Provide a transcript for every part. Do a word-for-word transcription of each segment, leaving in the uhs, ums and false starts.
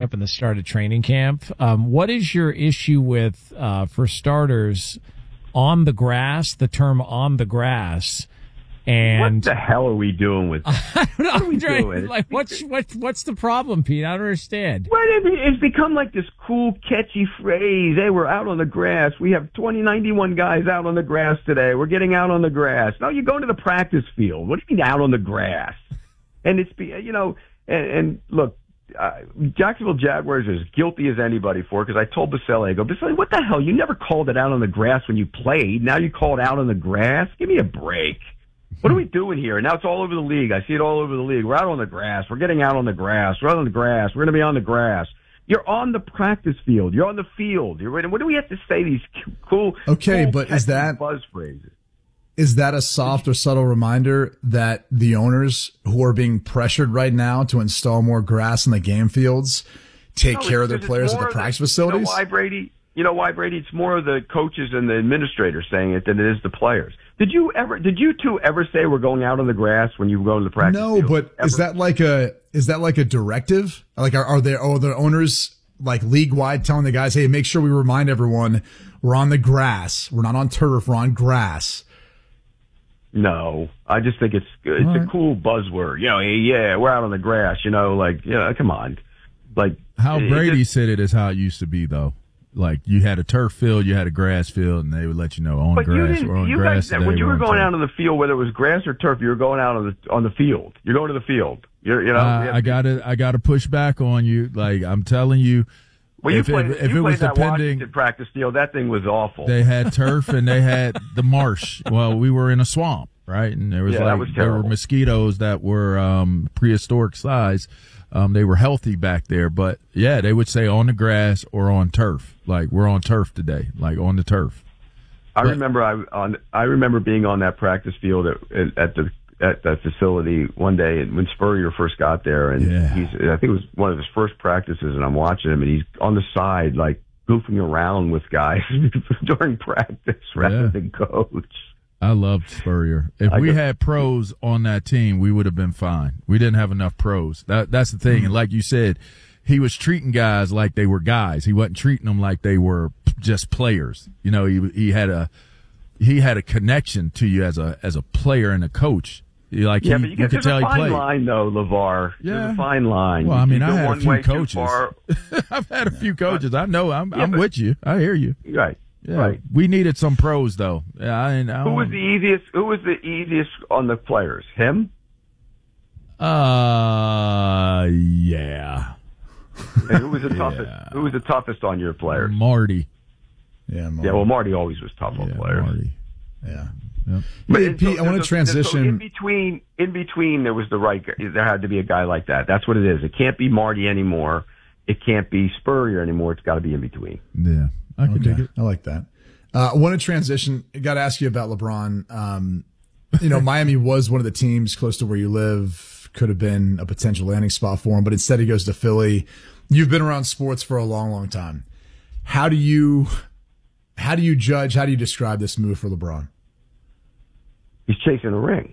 camp and the start of training camp. Um, what is your issue with, uh, for starters, on the grass, the term on the grass? And what the hell are we doing with that? I don't know. What are we I'm trying, doing? like, what's, what, what's the problem, Pete? I don't understand. Well, it's become like this cool, catchy phrase. Hey, we're out on the grass. We have twenty, ninety-one guys out on the grass today. We're getting out on the grass. No, you're going to the practice field. What do you mean out on the grass? And it's, you know, and, and look, uh, Jacksonville Jaguars are as guilty as anybody for it, because I told Baselli, I go, Baselli, what the hell? You never called it out on the grass when you played. Now you call it out on the grass? Give me a break. What are we doing here? Now it's all over the league. I see it all over the league. We're out on the grass. We're getting out on the grass. We're out on the grass. We're going to be on the grass. You're on the practice field. You're on the field. You're what do we have to say? These cool, okay, cool, but is that buzz phrases? Is that a soft or subtle reminder that the owners who are being pressured right now to install more grass in the game fields take no, care of their players at the practice the, facilities? You know why, Brady? You know why, Brady? It's more of the coaches and the administrators saying it than it is the players. Did you ever? Did you two ever say we're going out on the grass when you go to the practice No, field? but Ever? is that like a is that like a directive? Like, are, are there are the owners like league wide telling the guys, hey, make sure we remind everyone we're on the grass, we're not on turf, we're on grass? No, I just think it's it's All a right. cool buzzword. You know, hey, yeah, we're out on the grass. You know, like, yeah, come on, like How it- Brady it just, said it is how it used to be, though. Like, you had a turf field, you had a grass field, and they would let you know on But you grass didn't. or on You grass guys, today. when you we're were on going turf. out on the field, whether it was grass or turf, you were going out on the on the field. You're going to the field. You're, you know, Uh, we have- I gotta, I gotta push back on you. Like, I'm telling you, Well, you if played, it, if you it played was that depending, Washington practice field. That thing was awful. they had turf and they had the marsh. Well, we were in a swamp, right? And there was Yeah, that like was there were terrible. mosquitoes that were um, prehistoric size. Um, they were healthy back there, but yeah, they would say on the grass or on turf. Like, we're on turf today, like on the turf. I but- remember I on I remember being on that practice field at, at the at that facility one day when Spurrier first got there, and Yeah. he's I think it was one of his first practices, and I'm watching him, and he's on the side like goofing around with guys during practice rather Yeah. than coach. I loved Spurrier. If I we got- had pros on that team, we would have been fine. We didn't have enough pros. That that's the thing. And like you said, he was treating guys like they were guys. He wasn't treating them like they were just players. You know, he he had a he had a connection to you as a as a player and a coach. He, like Yeah, he, but you, you get, could there's tell a he fine played. line though, LeVar. Yeah. There's a fine line. Well, You- I mean, you I go had a one few way too coaches. far. I've had a few coaches. I know. I'm Yeah, I'm but- with you. I hear you. Right. Yeah, Right. we needed some pros though. Yeah, I, I Who was don't- the easiest? Who was the easiest on the players? Him? Uh, yeah, And who was the toughest? Yeah. Who was the toughest on your players? Marty. Yeah, Marty. Yeah, well, Marty always was tough on Yeah, players. Marty. yeah. Yep. But Hey, and Pete, I want there's to a- so transition. in between, in between, there was the right. guy. There had to be a guy like that. That's what it is. It can't be Marty anymore. It can't be Spurrier anymore. It's got to be in between. Yeah, I can dig Okay, it. I like that. Uh, I want to transition. I got to ask you about LeBron. Um, you know, Miami was one of the teams close to where you live. Could have been a potential landing spot for him, but instead he goes to Philly. You've been around sports for a long, long time. How do you, how do you judge? How do you describe this move for LeBron? He's chasing a ring.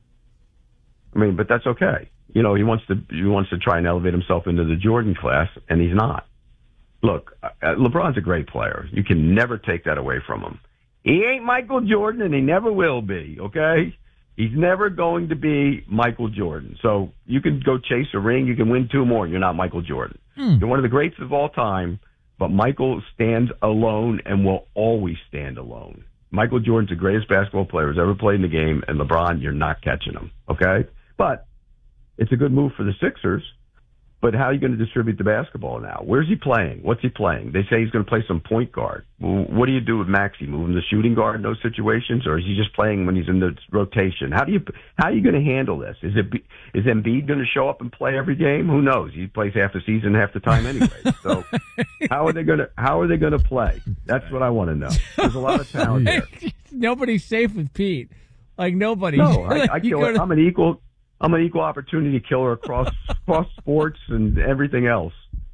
I mean, but that's okay. You know, he wants to he wants to try and elevate himself into the Jordan class, and he's not. Look, uh, LeBron's a great player. You can never take that away from him. He ain't Michael Jordan, and he never will be, okay? He's never going to be Michael Jordan. So you can go chase a ring. You can win two more. You're not Michael Jordan. Hmm. You're one of the greats of all time, but Michael stands alone and will always stand alone. Michael Jordan's the greatest basketball player who's ever played in the game, and LeBron, you're not catching him, okay? But it's a good move for the Sixers. But how are you going to distribute the basketball now? Where's he playing? What's he playing? They say he's going to play some point guard. Well, what do you do with Maxey? Move him to shooting guard in those situations, or is he just playing when he's in the rotation? How do you how are you going to handle this? Is it is Embiid going to show up and play every game? Who knows? He plays half the season, half the time anyway. So how are they going to how are they going to play? That's what I want to know. There's a lot of talent there. Nobody's safe with Pete. Like, nobody. No, I, Like, I you kill go it. to- I'm an equal. I'm an equal opportunity killer across across sports and everything else.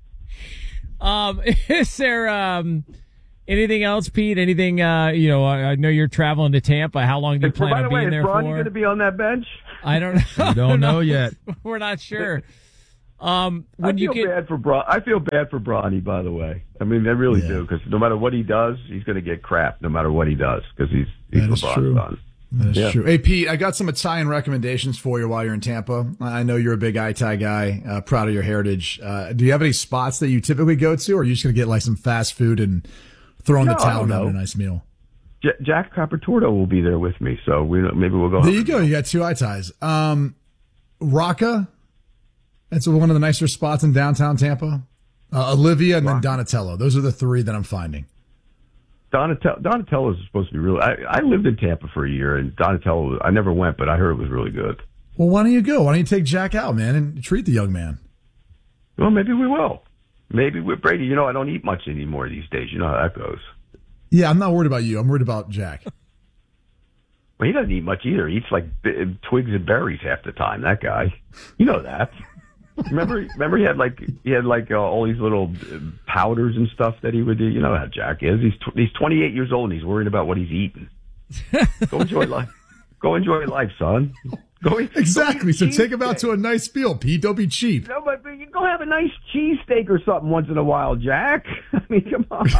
Um, is there um anything else, Pete? Anything? Uh, you know, I, I know you're traveling to Tampa. How long do you And, plan by on the way, being is there Bronny for? going to be on that bench? I don't know. We don't know yet. We're not sure. Um, when I you feel get, bad for Bron. I feel bad for Bronny, by the way. I mean, I really Yeah. do, because no matter what he does, he's going to get crap. No matter what he does, because he's he's That is LeBron's true. son. That is Yeah. true. Hey, Pete, I got some Italian recommendations for you while you're in Tampa. I know you're a big Itai guy, uh, proud of your heritage. Uh, do you have any spots that you typically go to, or are you just going to get like some fast food and throw in No, the I towel don't and have know. a nice meal? J- Jack Capatorto will be there with me, so we maybe we'll go. There you go. You got two Itai's. Um, Rocca, that's one of the nicer spots in downtown Tampa. Uh, Olivia and then Donatello. Those are the three that I'm finding. Donatello, Donatello is supposed to be really. I, I lived in Tampa for a year, and Donatello, I never went, but I heard it was really good. Well, why don't you go? Why don't you take Jack out, man, and treat the young man? Well, maybe we will. Maybe with Brady. You know, I don't eat much anymore these days. You know how that goes. Yeah, I'm not worried about you. I'm worried about Jack. Well, he doesn't eat much either. He eats like b- twigs and berries half the time. That guy, you know that. remember, remember he had like he had like uh, all these little uh, powders and stuff that he would do. You know how Jack is. He's tw- he's twenty-eight years old and he's worried about what he's eating. Go enjoy life. Go enjoy life, son. Go eat, Exactly. Go So eat take him out cheesesteak. to a nice meal, Pete. Don't be cheap. No, but but you go have a nice cheesesteak or something once in a while, Jack. I mean, come on.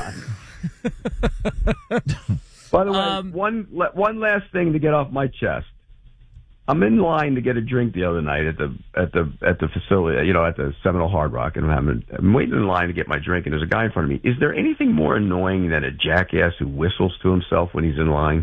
By the way, Um, one la- one last thing to get off my chest. I'm in line to get a drink the other night at the at the at the facility, you know, at the Seminole Hard Rock, and I'm, having, I'm waiting in line to get my drink, and there's a guy in front of me. Is there anything more annoying than a jackass who whistles to himself when he's in line?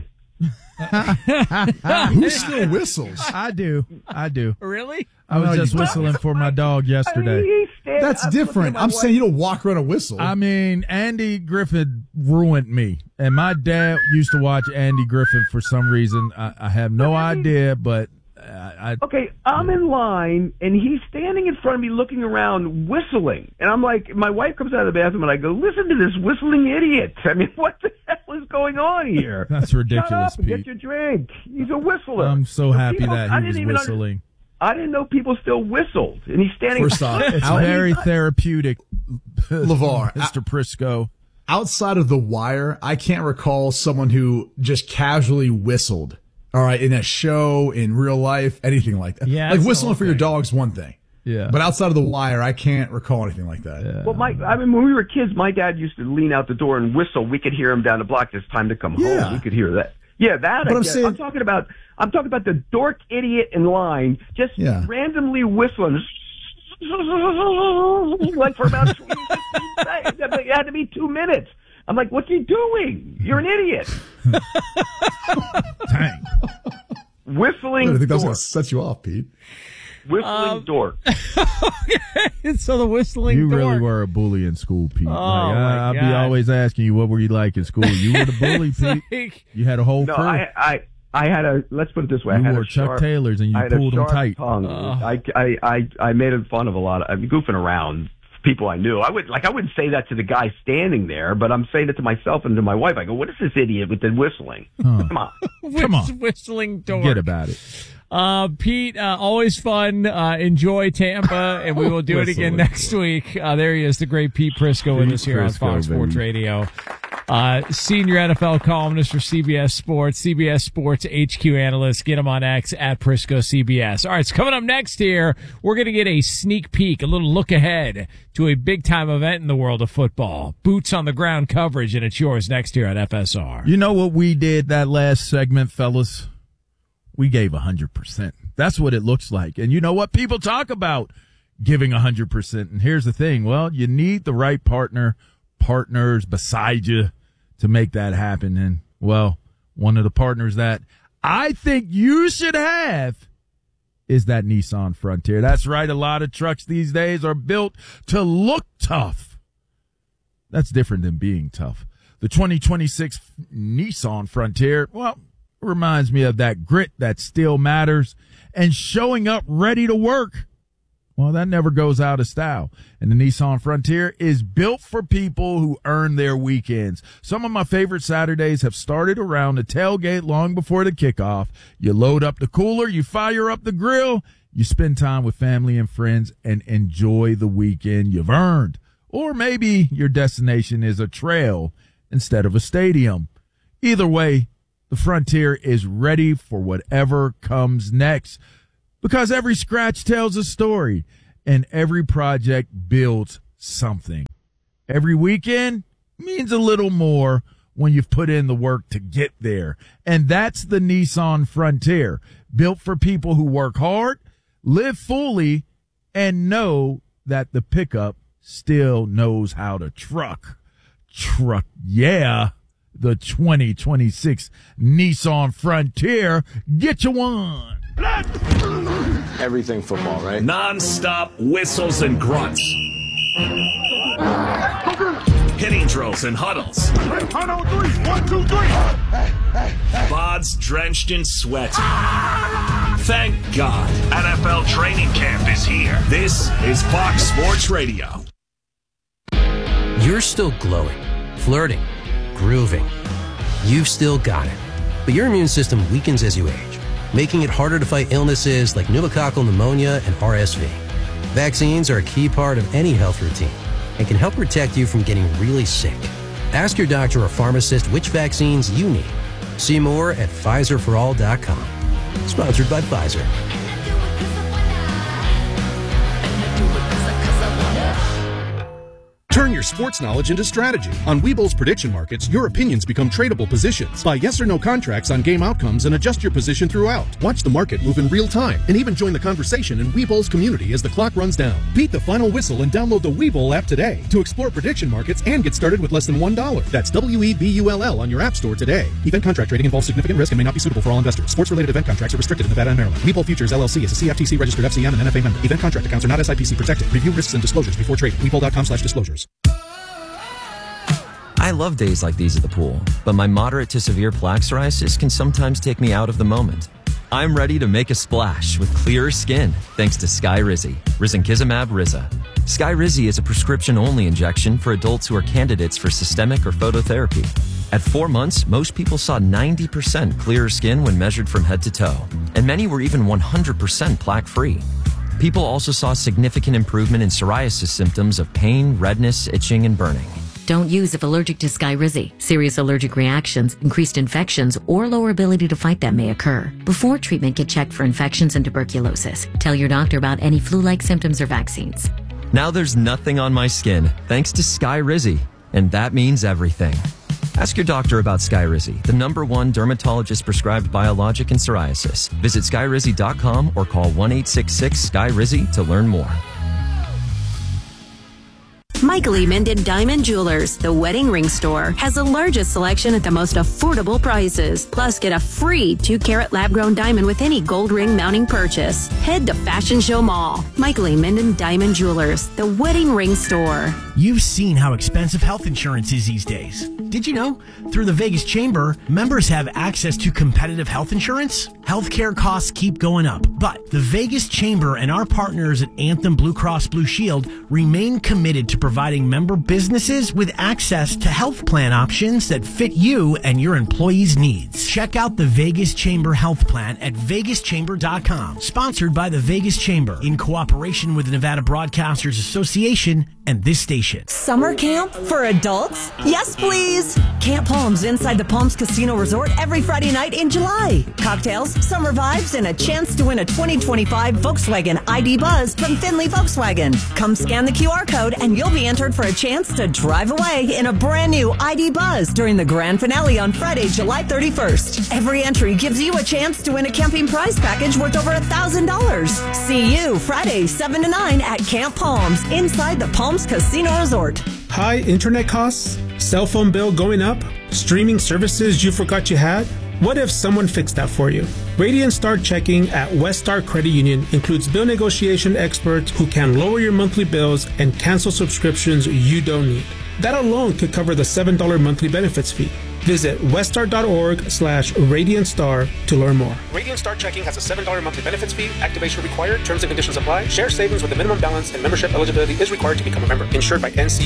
Who still whistles? I do. I do. really? I was No, you just don't. whistling for my dog I mean, yesterday. he's standing- That's I'm looking at different. my I'm wife. saying you don't walk around a whistle. I mean, Andy Griffith ruined me. And my dad used to watch Andy Griffith for some reason. I, I have no idea, but I, I Okay, I'm in line, and he's standing in front of me looking around whistling. And I'm like, my wife comes out of the bathroom, and I go, listen to this whistling idiot. I mean, what the hell is going on here? That's ridiculous, Shut up and Pete. get your drink. He's a whistler. I'm so The happy people- that I he was didn't even under- whistling. I didn't know people still whistled. And he's standing... First off, it's I mean, Very I- therapeutic, LeVar, Mister Prisco. outside of The Wire, I can't recall someone who just casually whistled. All right, in a show, in real life, anything like that. Yeah, like that's whistling the for whole your thing. dog's one thing. Yeah. But outside of The Wire, I can't recall anything like that. Well, my, I mean, when we were kids, my dad used to lean out the door and whistle. We could hear him down the block. It's time to come Yeah. home. We could hear that. Yeah, that. But I I'm get. saying- I'm talking about. I'm talking about the dork idiot in line just Yeah. randomly whistling, like for about twenty seconds. It had to be two minutes. I'm like, what's he doing? You're an idiot. Dang. Whistling I think that was going dork. to set you off, Pete. Whistling Um, dork. So the whistling You dork. really were a bully in school, Pete. Oh, like, my I, I'd be God. always asking you, what were you like in school? You were the bully, It's Pete. like- You had a whole No, crew. I, I, I had a. Let's put it this way. I You had wore a Chuck sharp, Taylors and you I had a pulled them sharp tight. Tongue. I, I, I, I made fun of a lot of. I mean, goofing around people I knew. I would like. I wouldn't say that to the guy standing there, but I'm saying it to myself and to my wife. I go, "What is this idiot with the whistling? Come on." Come on. Whistling dork. Forget about it. Uh, Pete, uh, always fun. Uh, enjoy Tampa, and we will do it again Whistling. next week. Uh, there he is, the great Pete Prisco with Pete us here on Prisco, Fox Sports baby. Radio. Uh, senior N F L columnist for C B S Sports, C B S Sports H Q analyst. Get him on X at Prisco C B S. All right, so coming up next here, we're going to get a sneak peek, a little look ahead to a big time event in the world of football. Boots on the ground coverage, and it's yours next here at F S R. You know what we did that last segment, fellas? We gave one hundred percent. That's what it looks like. And you know what? People talk about giving one hundred percent. And here's the thing. Well, you need the right partner, partners beside you to make that happen. And, well, one of the partners that I think you should have is that Nissan Frontier. That's right. A lot of trucks these days are built to look tough. That's different than being tough. The twenty twenty-six Nissan Frontier, well, reminds me of that grit that still matters and showing up ready to work. Well, that never goes out of style. And the Nissan Frontier is built for people who earn their weekends. Some of my favorite Saturdays have started around the tailgate long before the kickoff. You load up the cooler, you fire up the grill, you spend time with family and friends and enjoy the weekend you've earned. Or maybe your destination is a trail instead of a stadium. Either way, the Frontier is ready for whatever comes next because every scratch tells a story. and every project builds something. Every weekend means a little more when you've put in the work to get there. And that's the Nissan Frontier, built for people who work hard, live fully, and know that the pickup still knows how to truck. Truck, yeah. The twenty twenty-six Nissan Frontier. Get you one. Everything football, right? Non-stop whistles and grunts. Hitting drills and huddles. One, two, three. Bods drenched in sweat. Thank God N F L training camp is here. This is Fox Sports Radio. You're still glowing, flirting, grooving. You've still got it. But your immune system weakens as you age, making it harder to fight illnesses like pneumococcal pneumonia and R S V. Vaccines are a key part of any health routine and can help protect you from getting really sick. Ask your doctor or pharmacist which vaccines you need. See more at Pfizer for all dot com. Sponsored by Pfizer. Turn your sports knowledge into strategy. On Webull's prediction markets, your opinions become tradable positions. Buy yes or no contracts on game outcomes and adjust your position throughout. Watch the market move in real time and even join the conversation in Webull's community as the clock runs down. Beat the final whistle and download the Webull app today to explore prediction markets and get started with less than one dollar. That's W E B U L L on your app store today. Event contract trading involves significant risk and may not be suitable for all investors. Sports-related event contracts are restricted in Nevada and Maryland. Webull Futures L L C is a C F T C registered F C M and N F A member. Event contract accounts are not S I P C protected. Review risks and disclosures before trading. Webull dot com slash disclosures. I love days like these at the pool, but my moderate to severe plaque psoriasis can sometimes take me out of the moment. I'm ready to make a splash with clearer skin thanks to Skyrizi, Risankizumab Riza. Skyrizi is a prescription-only injection for adults who are candidates for systemic or phototherapy. At four months, most people saw ninety percent clearer skin when measured from head to toe, and many were even one hundred percent plaque-free. People also saw significant improvement in psoriasis symptoms of pain, redness, itching, and burning. Don't use if allergic to Skyrizi. Serious allergic reactions, increased infections, or lower ability to fight them may occur. Before treatment, get checked for infections and tuberculosis. Tell your doctor about any flu-like symptoms or vaccines. Now there's nothing on my skin thanks to Skyrizi, and that means everything. Ask your doctor about Skyrizi, the number one dermatologist-prescribed biologic in psoriasis. Visit Skyrizi dot com or call one eight six six Sky Rizi to learn more. Michael E. Minden Diamond Jewelers, the wedding ring store, has the largest selection at the most affordable prices. Plus, get a free two carat lab-grown diamond with any gold ring mounting purchase. Head to Fashion Show Mall. Michael E. Minden Diamond Jewelers, the wedding ring store. You've seen how expensive health insurance is these days. Did you know? Through the Vegas Chamber, members have access to competitive health insurance. Healthcare costs keep going up, but the Vegas Chamber and our partners at Anthem Blue Cross Blue Shield remain committed to providing member businesses with access to health plan options that fit you and your employees' needs. Check out the Vegas Chamber Health Plan at vegas chamber dot com. Sponsored by the Vegas Chamber in cooperation with the Nevada Broadcasters Association and this station. Summer camp for adults? Yes, please. Camp Palms inside the Palms Casino Resort every Friday night in July. Cocktails, summer vibes, and a chance to win a twenty twenty-five Volkswagen I D Buzz from Finley Volkswagen. Come scan the Q R code and you'll be entered for a chance to drive away in a brand new I D Buzz during the grand finale on Friday, July thirty-first. Every entry gives you a chance to win a camping prize package worth over one thousand dollars. See you Friday, seven to nine at Camp Palms inside the Palms Casino Resort. High internet costs? Cell phone bill going up? Streaming services you forgot you had? What if someone fixed that for you? Radiant Star Checking at West Star Credit Union includes bill negotiation experts who can lower your monthly bills and cancel subscriptions you don't need. That alone could cover the seven dollars monthly benefits fee. Visit weststar.org slash Radiant Star to learn more. Radiant Star Checking has a seven dollars monthly benefits fee. Activation required. Terms and conditions apply. Share savings with a minimum balance and membership eligibility is required to become a member. Insured by N C U A.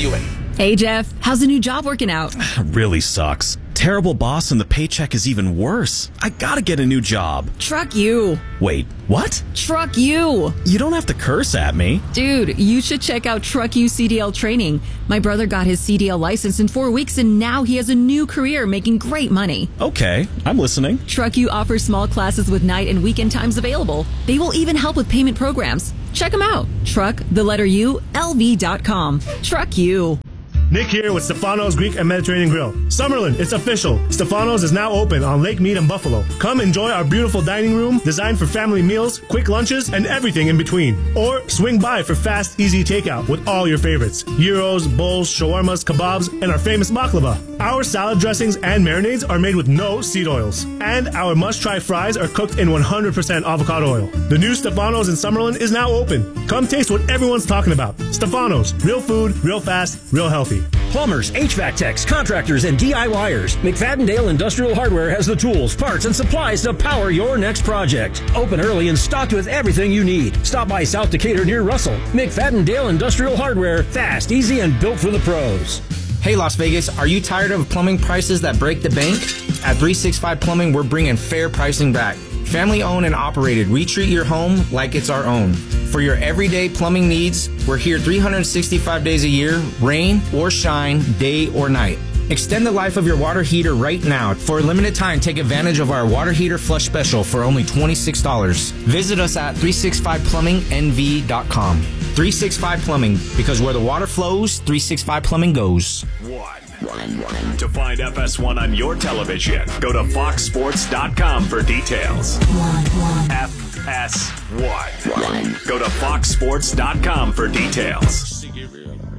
Hey, Jeff. How's the new job working out? Really sucks. Terrible boss and the paycheck is even worse. I gotta get a new job. Truck you. Wait, what? Truck you. You don't have to curse at me. Dude, you should check out Truck You C D L training. My brother got his C D L license in four weeks and now he has a new career making great money. Okay, I'm listening. Truck You offers small classes with night and weekend times available. They will even help with payment programs. Check them out. Truck, the letter U, L V dot com. Truck You. Nick here with Stefano's Greek and Mediterranean Grill. Summerlin, it's official. Stefano's is now open on Lake Mead in Buffalo. Come enjoy our beautiful dining room designed for family meals, quick lunches, and everything in between. Or swing by for fast, easy takeout with all your favorites. Gyros, bowls, shawarmas, kebabs, and our famous baklava. Our salad dressings and marinades are made with no seed oils. And our must-try fries are cooked in one hundred percent avocado oil. The new Stefano's in Summerlin is now open. Come taste what everyone's talking about. Stefano's, real food, real fast, real healthy. Plumbers, H V A C techs, contractors, and D I Y ers. McFadden-Dale Industrial Hardware has the tools, parts, and supplies to power your next project. Open early and stocked with everything you need. Stop by South Decatur near Russell. McFadden-Dale Industrial Hardware. Fast, easy, and built for the pros. Hey Las Vegas, are you tired of plumbing prices that break the bank? At three sixty-five Plumbing, we're bringing fair pricing back. Family owned and operated, we treat your home like it's our own. For your everyday plumbing needs, we're here three hundred sixty-five days a year, rain or shine, day or night. Extend the life of your water heater right now. For a limited time, take advantage of our water heater flush special for only twenty-six dollars. Visit us at three sixty-five plumbing N V dot com. three sixty-five Plumbing, because where the water flows, three sixty-five Plumbing goes. One. To find F S one on your television, go to fox sports dot com for details. F S one. Go to fox sports dot com for details.